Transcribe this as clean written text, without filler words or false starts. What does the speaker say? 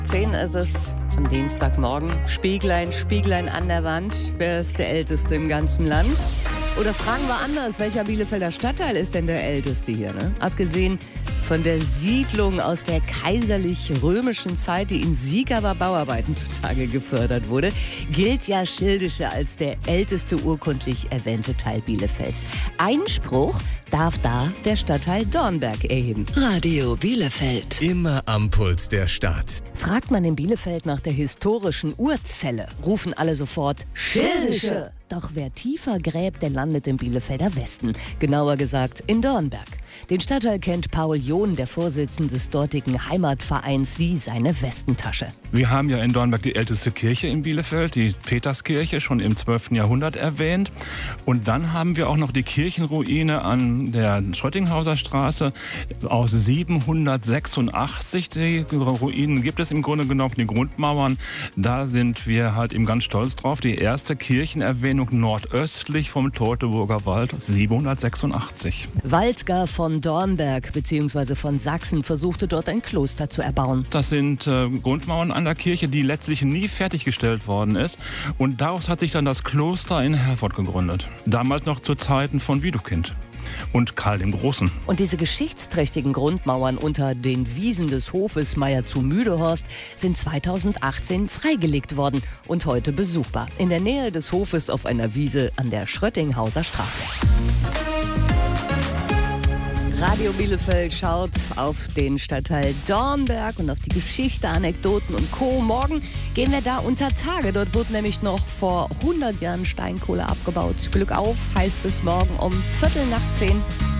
10 ist es am Dienstagmorgen. Spieglein, Spieglein an der Wand. Wer ist der Älteste im ganzen Land? Oder fragen wir anders, welcher Bielefelder Stadtteil ist denn der älteste hier? Ne? Abgesehen von der Siedlung aus der kaiserlich-römischen Zeit, die in Sieg aber Bauarbeiten zutage gefördert wurde, gilt ja Schildische als der älteste urkundlich erwähnte Teil Bielefelds. Einspruch darf da der Stadtteil Dornberg erheben. Radio Bielefeld. Immer am Puls der Stadt. Fragt man in Bielefeld nach der historischen Urzelle, rufen alle sofort Schildische. Doch wer tiefer gräbt, der landet im Bielefelder Westen. Genauer gesagt in Dornberg. Den Stadtteil kennt Paul John, der Vorsitzende des dortigen Heimatvereins, wie seine Westentasche. Wir haben ja in Dornberg die älteste Kirche in Bielefeld, die Peterskirche, schon im 12. Jahrhundert erwähnt. Und dann haben wir auch noch die Kirchenruine an der Schröttinghauser Straße aus 786. Die Ruinen gibt es im Grunde genommen, die Grundmauern. Da sind wir halt eben ganz stolz drauf. Die erste Kirchenerwähnung nordöstlich vom Teutoburger Wald, 786. Waldgar von Dornberg bzw. von Sachsen versuchte dort ein Kloster zu erbauen. Das sind Grundmauern an der Kirche, die letztlich nie fertiggestellt worden ist. Und daraus hat sich dann das Kloster in Herford gegründet. Damals noch zu Zeiten von Widukind und Karl dem Großen. Und diese geschichtsträchtigen Grundmauern unter den Wiesen des Hofes Meier zu Müdehorst sind 2018 freigelegt worden und heute besuchbar. In der Nähe des Hofes auf einer Wiese an der Schröttinghauser Straße. Radio Bielefeld schaut auf den Stadtteil Dornberg und auf die Geschichte, Anekdoten und Co. Morgen gehen wir da unter Tage. Dort wird nämlich noch vor 100 Jahren Steinkohle abgebaut. Glück auf, heißt es morgen um 10:15.